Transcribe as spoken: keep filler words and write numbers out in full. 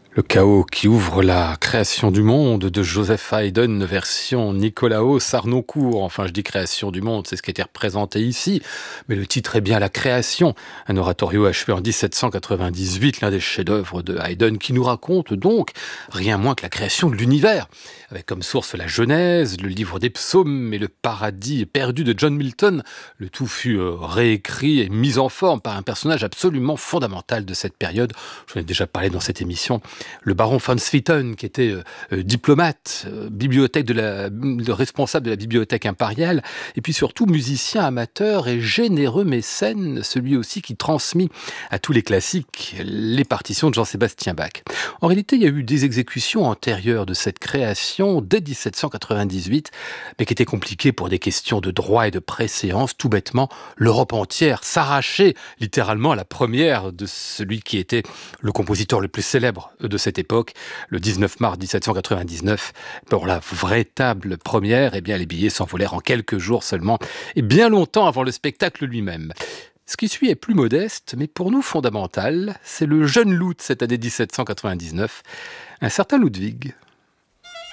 Le chaos qui ouvre la création du monde de Joseph Haydn, version Nicolaos Harnoncourt. Enfin, je dis création du monde, c'est ce qui était représenté ici. Mais le titre est bien La Création, un oratorio achevé en dix-sept cent quatre-vingt-dix-huit, l'un des chefs-d'œuvre de Haydn, qui nous raconte donc rien moins que la création de l'univers. Avec comme source la Genèse, le livre des psaumes et le paradis perdu de John Milton. Le tout fut euh, réécrit et mis en forme par un personnage absolument fondamental de cette période. J'en ai déjà parlé dans cette émission. Le baron von Swieten, qui était euh, euh, diplomate, euh, bibliothèque de la, le responsable de la bibliothèque impériale, et puis surtout musicien amateur et généreux mécène, celui aussi qui transmit à tous les classiques les partitions de Jean-Sébastien Bach. En réalité, il y a eu des exécutions antérieures de cette création dès dix-sept cent quatre-vingt-dix-huit, mais qui étaient compliquées pour des questions de droit et de préséance. Tout bêtement, l'Europe entière s'arrachait littéralement à la première de celui qui était le compositeur le plus célèbre de cette époque, le dix-neuf mars dix-sept cent quatre-vingt-dix-neuf. Pour la véritable première, eh bien, les billets s'envolèrent en quelques jours seulement, et bien longtemps avant le spectacle lui-même. Ce qui suit est plus modeste, mais pour nous fondamental. C'est le jeune loup de cette année dix-sept cent quatre-vingt-dix-neuf, un certain Ludwig.